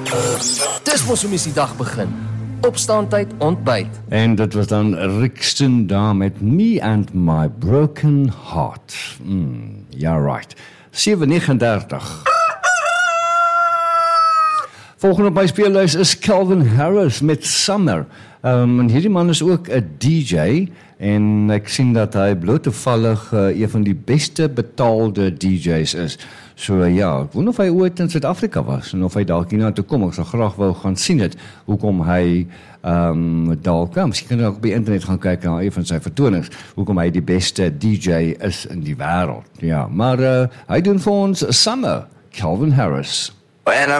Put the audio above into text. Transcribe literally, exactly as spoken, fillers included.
Dis mos hoe mens die dag begin. Opstaantyd, ontbyt. En dit was dan Rixton daar met Me and My Broken Heart. Mm, ja, right. sewe negenendertig. Volgende op my speellys is Calvin Harris met Summer. Um, en hierdie man is ook 'n D J en ek sien dat hy bloot toevallig uh, een van die beste betaalde D J's is. So ja, ek wonder of hy ooit in Suid-Afrika was en of hy dalk hier na toe kom. Ek sal graag wou gaan sien het hoekom hy um, dalk kan. Miskien kan jy ook op die internet gaan kyk na een van sy vertonings hoekom hy die beste D J is in die wêreld. Ja, maar uh, hy doen vir ons Summer, Calvin Harris. When I'm